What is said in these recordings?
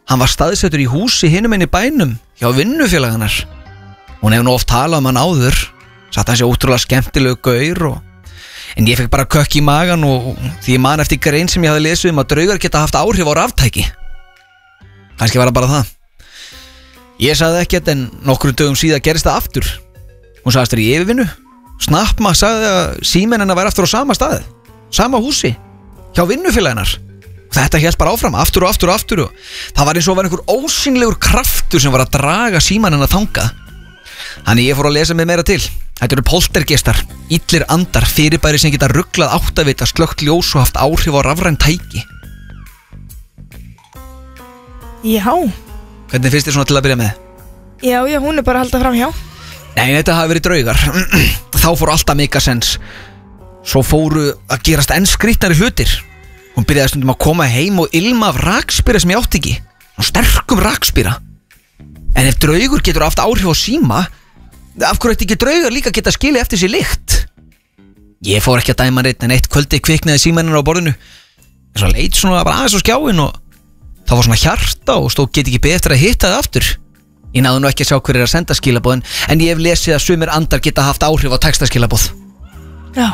Hann var staðsettur í húsi hinum inn í bænum hjá vinnufélagannar. Hún hefur nú oft talað hann áður, satt hann sé ótrúlega skemmtilegu gaur en ég fekk bara kökk í magan og því ég man eftir grein sem ég hafði lesið að draugar geta haft áhrif á raftæki. Kannski var það bara það. Ég sagði ekkert en nokkrum dögum síðar gerist það aftur. Hún sagðist þér í yfirvinnu. Snappma sagði að síminn hennar væri aftur á sama staði, sama húsi, hjá vinnufélaginnar. Þetta hélt bara áfram, aftur og það var eins og var einhver ósýnilegur kraftur sem var að draga símann hennar þangað. Þannig ég fór að lesa mig meira til. Þetta eru poltergeistar, illir andar, fyrirbæri sem geta ruglað áttavita, slökkt ljós og haft áhrif á rafræn tæki. Já. Hvernig finnst þér svona til að byrja með? Já, hún er bara að halda fram hjá. Nei, þetta hafi verið draugar. Þá fór alltaf megasens. Svo fóru að gerast enn skrýtnari hlutir. Hún byrjaði stundum að koma heim og ilma af rakspíra sem ég átti ekki. Sterkum rakspíra. En ef draugur getur haft áhrif á síma, af hverju ætti ekki draugar líka geta skilið eftir sér lykt? Ég fór ekki að dæma neitt en eitt kvöldi kviknaði símaninn á borðinu. Svo leit svona bara aðeins á skjáinn og það var svona hjarta og stóð get ekki beðið eftir að hitta það aftur. Ég náði nú ekki að sjá hver að senda skilaboðin en ég hef lesið að sumir andar geta haft áhrif á textaskilaboð. Já.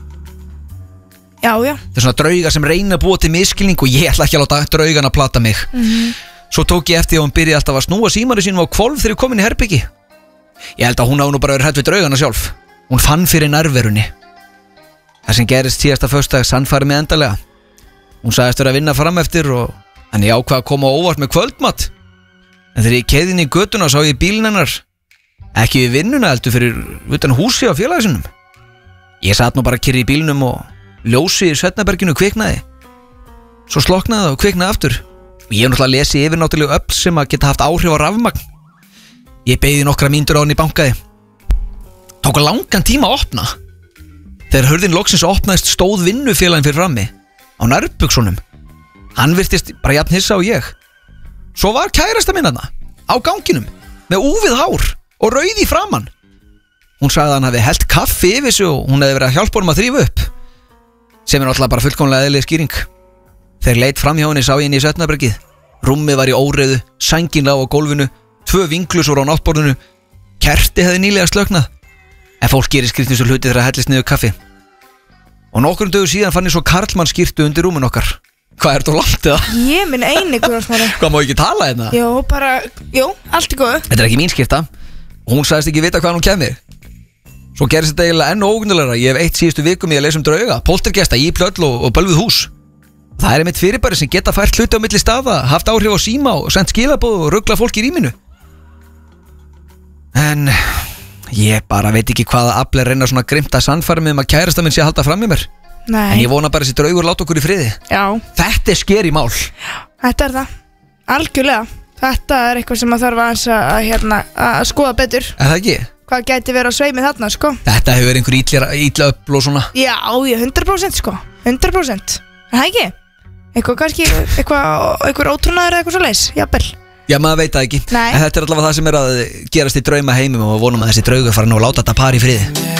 Það er svona draugar sem reyna að búa til misskilning og ég ætla ekki að láta draugan að plata mig. Svo tók ég eftir að hún byrjaði alltaf að snúa símanum sínum á hvolf þegar ég kom inn í herbyggi. Ég held að hún hafi nú bara verið hrædd við draugana sjálf. Hún fann fyrir nærverunni. Það sem gerist síðasta föstudag sannfærði mig endalega. Hún sagðist vera að vinna fram eftir og hann ég ákvað að koma óvart með kvöldmat. En þegar ég keyrði inn í götuna sá ég bílinn hennar. Ekki við vinnuna heldur fyrir utan húsi á félagsinum. Ég satt nú bara kyrr í bílnum og ljósið í Svefnaberginu kviknaði. Svo sloknaði það og kviknaði aftur. Og ég hef náttúrulega lesið yfirnáttúrulegu öfl sem að geta haft áhrif á rafmagn. Ég beið í nokkra mínútur á hann í bankaði. Tók langan tíma að opna. Þegar hurðin loksins opnaðist stóð vinnufélaginn fyrir frammi á nærbuxunum. Hann virtist bara jafn hissa og ég. Svo var kærasta minn þarna á ganginum með úfið hár og rauð í framan. Hún sagði að hann hafi hellt kaffi yfir sig og hún hefði verið að hjálpa honum að þrífa upp. Sem er náttúrulega bara fullkomlega eðlileg skýring. Þegar leit fram hjá henni sá ég inn í Svefnabergið. Rúmið var í óreiðu, sængin lá á gólfinu, 2 vinglusur á náttborðinu. Kerti hefði nýlega slöknað. En fólk gerir skrýtnustu hluti þegar hellist niður kaffi. Og nokkrum dögum síðan fann ég svo karlmann skyrtu undir rúmin okkar. Hvað er þetta langt eða? Ég minn eini Smári. Hvað, má ekki tala hérna? Jú, allt er góð. Þetta er ekki mín skyrta. Og hún sagðist ekki vita hvað hún kemur. Svo gerist þetta eiginlega enn óugnulegra. Ég hef eitt síðustu vikum í að lesa drauga, poltergesta, íplöll og bölvuð hús. Það er einmitt fyrirbæri sem geta fært hluti á milli staða, haft áhrif á síma og sendt skilaboð og rugla fólk í rýminu. En ég bara veit ekki hvaða afl er reyna svona grimt að sannfæra mig að kærasta minn sé að halda fram í mér. Nei. En ég vona bara þessi draugur láta okkur í friði. Já. Þetta er skeri mál. Þetta er það. Algjörlega. Þetta er eitthvað sem að þarf að skoða betur. Er það ekki? Hvað gæti verið á sveimi þarna, sko? Þetta hefur verið einhver illa öfl og svona. Já, 100% sko. 100%. Er það ekki? Eitthvað ótrúnaður eða eitthvað svo leis, jafnvel. Já, maður veit það ekki. Nei. En þetta er allavega það sem er að gerast í drauma heimum og vonum að þessi draugur fara nú að láta þetta par í friði.